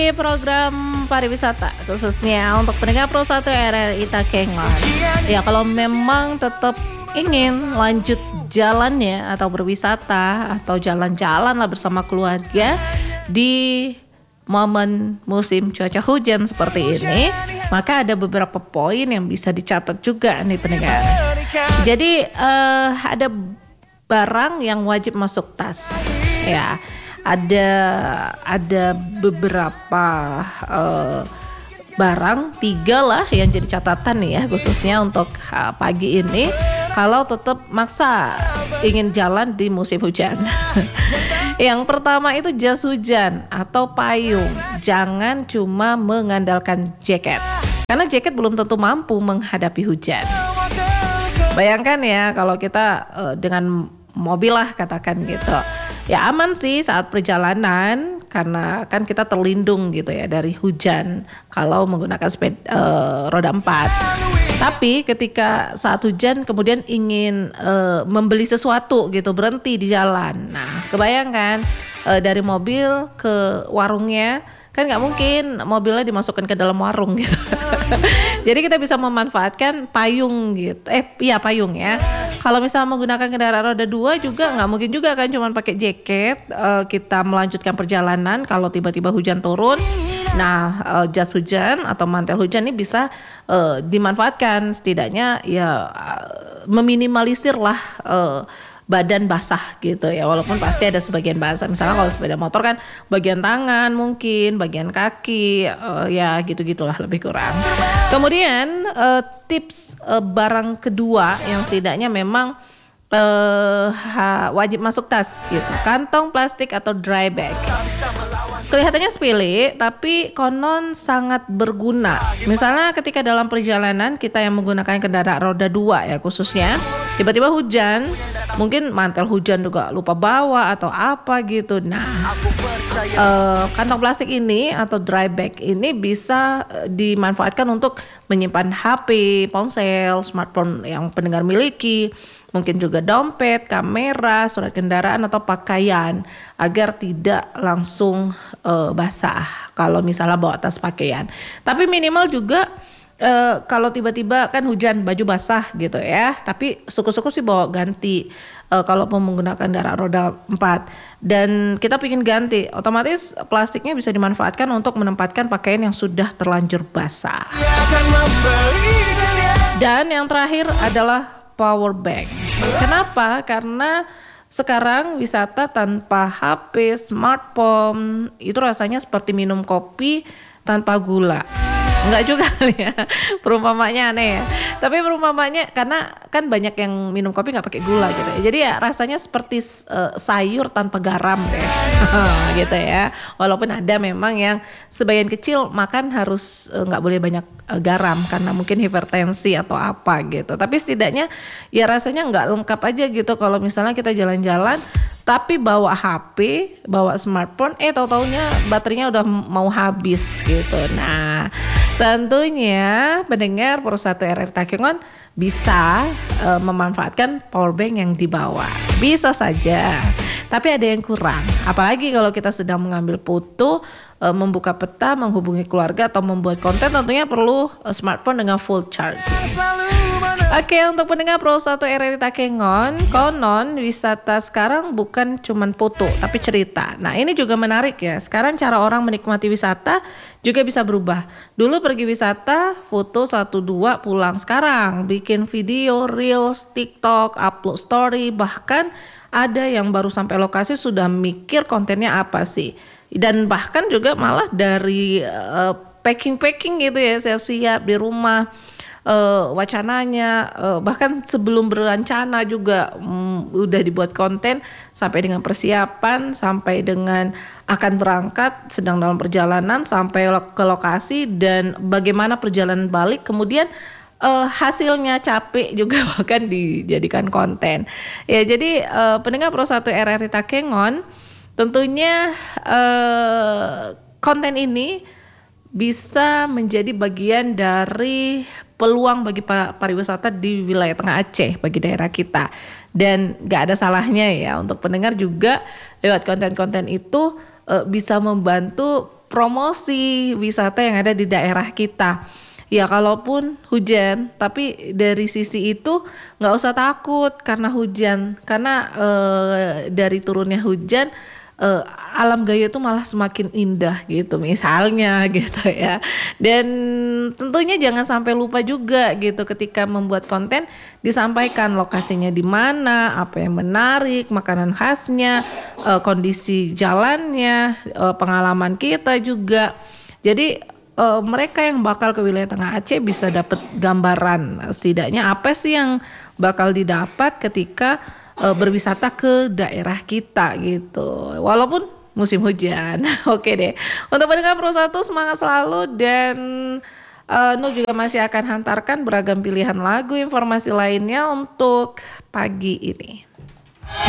di program pariwisata khususnya untuk pendengar Pro 1 RRI Takengon. Ya, kalau memang tetap ingin lanjut jalannya atau berwisata atau jalan-jalan lah bersama keluarga di momen musim cuaca hujan seperti ini, maka ada beberapa poin yang bisa dicatat juga nih pendengar. Jadi ada barang yang wajib masuk tas, ya. Ada beberapa barang, 3 lah yang jadi catatan nih ya, khususnya untuk pagi ini kalau tetap maksa ingin jalan di musim hujan. Yang pertama itu jas hujan atau payung. Jangan cuma mengandalkan jaket, karena jaket belum tentu mampu menghadapi hujan. Bayangkan ya kalau kita dengan mobil lah katakan gitu. Ya aman sih saat perjalanan karena kan kita terlindung gitu ya dari hujan kalau menggunakan roda 4. Tapi ketika saat hujan kemudian ingin membeli sesuatu gitu, berhenti di jalan. Nah, kebayangkan dari mobil ke warungnya kan nggak mungkin mobilnya dimasukkan ke dalam warung gitu. Jadi kita bisa memanfaatkan payung gitu. Payung ya. Kalau misalnya menggunakan kendaraan roda 2 juga nggak mungkin juga kan cuma pakai jaket kita melanjutkan perjalanan kalau tiba-tiba hujan turun. Nah, jas hujan atau mantel hujan ini bisa dimanfaatkan, setidaknya ya meminimalisir lah badan basah gitu ya, walaupun pasti ada sebagian basah. Misalnya kalau sepeda motor kan bagian tangan mungkin, bagian kaki, ya gitu-gitulah lebih kurang. Kemudian tips barang kedua yang setidaknya memang wajib masuk tas gitu, kantong plastik atau dry bag. Kelihatannya sepele tapi konon sangat berguna. Misalnya ketika dalam perjalanan kita yang menggunakan kendaraan roda 2 ya khususnya, tiba-tiba hujan, mungkin mantel hujan juga lupa bawa atau apa gitu. Nah, kantong plastik ini atau dry bag ini bisa dimanfaatkan untuk menyimpan HP, ponsel, smartphone yang pendengar miliki, mungkin juga dompet, kamera, surat kendaraan atau pakaian agar tidak langsung basah kalau misalnya bawa tas pakaian. Tapi minimal juga kalau tiba-tiba kan hujan baju basah gitu ya, tapi suku-suku sih bawa ganti kalau menggunakan kendaraan roda 4 dan kita pingin ganti, otomatis plastiknya bisa dimanfaatkan untuk menempatkan pakaian yang sudah terlanjur basah. Dan yang terakhir adalah power bank. Kenapa? Karena sekarang wisata tanpa HP, smartphone itu rasanya seperti minum kopi tanpa gula. Enggak juga kali ya, perumpamanya aneh ya. Tapi perumpamanya karena kan banyak yang minum kopi nggak pakai gula gitu ya. Jadi ya rasanya seperti sayur tanpa garam deh, gitu ya. Walaupun ada memang yang sebagian kecil makan harus nggak boleh banyak garam karena mungkin hipertensi atau apa gitu. Tapi setidaknya ya rasanya nggak lengkap aja gitu kalau misalnya kita jalan-jalan tapi bawa HP, bawa smartphone, tahu-taunya baterainya udah mau habis gitu. Nah, tentunya pendengar Pro 1 RRI Takengon bisa memanfaatkan power bank yang dibawa. Bisa saja, tapi ada yang kurang. Apalagi kalau kita sedang mengambil foto, membuka peta, menghubungi keluarga atau membuat konten, tentunya perlu smartphone dengan full charge. Oke, untuk pendengar Pro 1 RRI Takengon, konon wisata sekarang bukan cuman foto tapi cerita. Nah, ini juga menarik ya. Sekarang cara orang menikmati wisata juga bisa berubah. Dulu pergi wisata, foto 1-2 pulang. Sekarang bikin video, reels, TikTok, upload story, bahkan ada yang baru sampai lokasi sudah mikir kontennya apa sih. Dan bahkan juga malah dari packing gitu ya, siap-siap di rumah. Wacananya bahkan sebelum berencana juga udah dibuat konten sampai dengan persiapan, sampai dengan akan berangkat, sedang dalam perjalanan sampai ke lokasi dan bagaimana perjalanan balik, kemudian hasilnya capek juga bahkan dijadikan konten. Ya, jadi pendengar Pro 1 RRI Takengon, tentunya konten ini bisa menjadi bagian dari peluang bagi pariwisata di wilayah Tengah Aceh, bagi daerah kita. Dan gak ada salahnya ya untuk pendengar juga lewat konten-konten itu bisa membantu promosi wisata yang ada di daerah kita. Ya kalaupun hujan, tapi dari sisi itu nggak usah takut karena hujan, karena dari turunnya hujan eh, alam Gayo itu malah semakin indah gitu misalnya gitu ya. Dan tentunya jangan sampai lupa juga gitu ketika membuat konten disampaikan lokasinya di mana, apa yang menarik, makanan khasnya, kondisi jalannya, pengalaman kita juga. Jadi mereka yang bakal ke wilayah Tengah Aceh bisa dapat gambaran setidaknya apa sih yang bakal didapat ketika berwisata ke daerah kita gitu. Walaupun musim hujan. Oke deh. Untuk pendengar Pro 1 semangat selalu dan Nur juga masih akan hantarkan beragam pilihan lagu informasi lainnya untuk pagi ini.